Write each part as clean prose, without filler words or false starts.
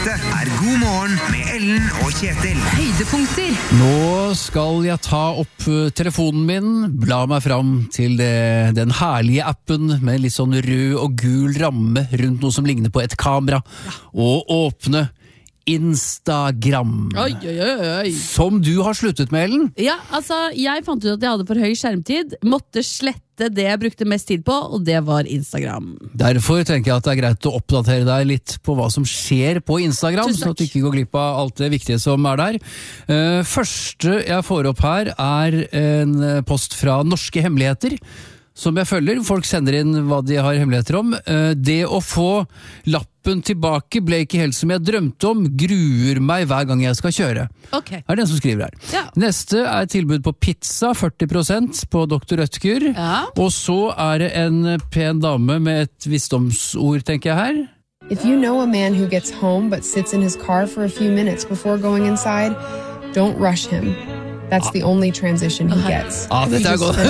Er God morgen med Ellen og Kjetil. Høydepunkter. Nå skal jeg ta opp telefonen min, bla meg fram til den herlige appen med litt sånn rød og gul ramme rundt noe som ligner på et kamera, og åpne Instagram. Oi, oi, oi, oi. Som du har sluttet med, Ellen. Ja, altså, jeg fant ut at jeg hadde for høy skjermtid, måtte slette det jeg brukte mest tid på, og det var Instagram. Derfor tenker jeg at det er greit å oppdatere deg litt på hva som skjer på Instagram, så at du ikke går glipp av alt det viktige som er der. Første jeg får opp her er en post fra Norske Hemmeligheter, som jeg følger. Folk sender inn hva de har hemmeligheter om. Det å få lappen tilbake ble ikke helt som jeg drømte om, gruer meg hver gang jeg skal kjøre. Okay. Er det den som skriver her. Ja. Neste er tilbud på pizza, 40% på Dr. Rødtger. Ja. Og så er det en pen dame med et visdomsord, tenker jeg her. If you know a man who gets home but sits in his car for a few minutes before going inside, don't rush him. That's the only transition he gets. Dette er godt.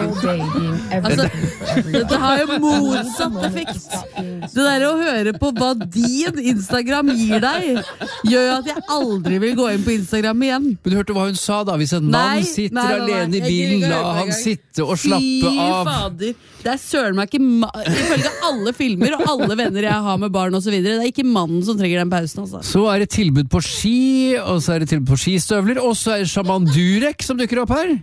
Dette har jo motsatt effekt. Det der å høre på hva din Instagram gir deg, gjør at jeg aldri vil gå inn på Instagram igjen. Men du hørte hva hun sa da? Hvis en mann sitter alene i bilen, la han sitte og slappe av. Fy fader. Det er søren meg ikke ifølge alle filmer og alle venner jeg har med barn og så videre. Det er ikke mannen som trenger den pausen, altså. Så er det tilbud på ski, og så er det tilbud på skistøvler, og så er det Shaman Durek som dukker opp her.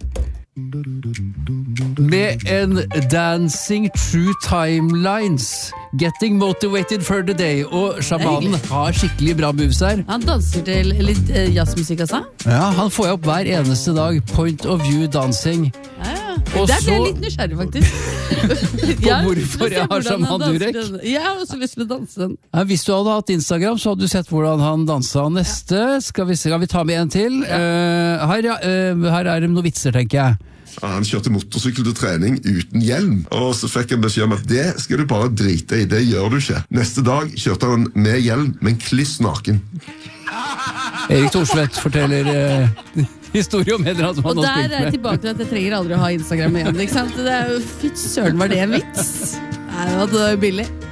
Med en Dancing True Timelines, Getting Motivated for the Day. Og shamanen har skikkelig bra moves her. Han danser til litt jazzmusikk, altså? Ja, han får jeg opp hver eneste dag. Point of view dancing. Ja. Der ble jeg litt nysgjerrig, faktisk. På hvorfor jeg har Shaman Durek? Jeg har også lyst til å danse den. Ja, hvis du hadde hatt Instagram, så hadde du sett hvordan han dansa. Neste, skal vi ta med en til? Her er det noen vitser, tenker jeg. Han kjørte motorsykkel til trening uten hjelm, og så fikk han beskjed om at det skal du bare drite i, det gjør du ikke. Neste dag kjørte han med hjelm, men kliss naken. Erik Thorsvedt forteller historie om en eller annen som han har spilt med. Og der er jeg tilbake til at jeg trenger aldri å ha Instagram igjen, ikke sant? Det er jo, fy søren, var det en vits? Nei, det var billig.